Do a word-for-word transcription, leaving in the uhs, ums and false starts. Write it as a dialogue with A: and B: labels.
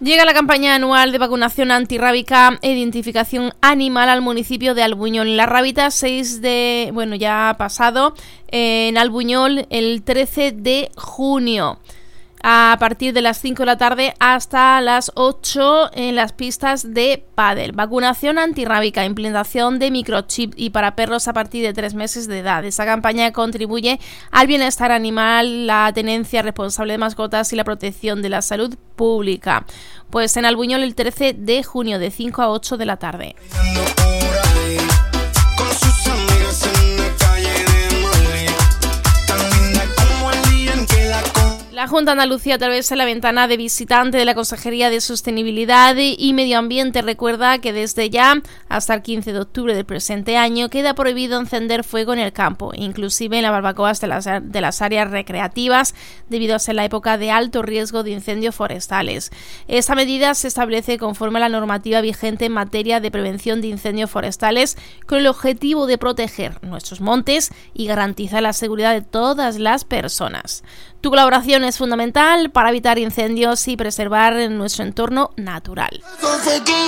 A: Llega la campaña anual de vacunación antirrábica e identificación animal al municipio de Albuñol. La rábida seis de, bueno, ya ha pasado, eh, en Albuñol el trece de junio. A partir de las cinco de la tarde hasta las ocho en las pistas de pádel. Vacunación antirrábica, implantación de microchip y para perros a partir de tres meses de edad. Esta campaña contribuye al bienestar animal, la tenencia responsable de mascotas y la protección de la salud pública. Pues en Albuñol el trece de junio de cinco a ocho de la tarde. La Junta de Andalucía, a través de la ventana de visitante de la Consejería de Sostenibilidad y Medio Ambiente, recuerda que desde ya hasta el quince de octubre del presente año queda prohibido encender fuego en el campo, inclusive en las barbacoas de las, de las áreas recreativas, debido a ser la época de alto riesgo de incendios forestales. Esta medida se establece conforme a la normativa vigente en materia de prevención de incendios forestales, con el objetivo de proteger nuestros montes y garantizar la seguridad de todas las personas. Tu colaboración es fundamental para evitar incendios y preservar nuestro entorno natural.